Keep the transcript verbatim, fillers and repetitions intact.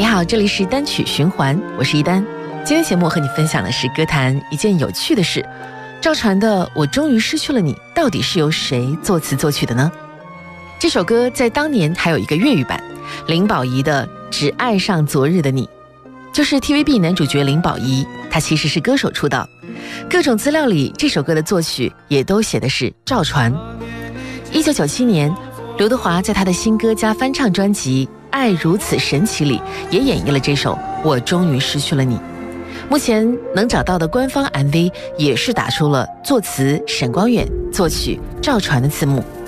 你好，这里是单曲循环，我是一丹。今天节目和你分享的是歌坛一件有趣的事，赵传的《我终于失去了你》到底是由谁作词作曲的呢？这首歌在当年还有一个粤语版，林保怡的《只爱上昨日的你》，就是 T V B 男主角林保怡，他其实是歌手出道，各种资料里这首歌的作曲也都写的是赵传。一九九七年，刘德华在他的新歌加翻唱专辑《爱如此神奇》里也演绎了这首《我终于失去了你》。目前能找到的官方 M V 也是打出了作词沈光远、作曲赵传的字幕。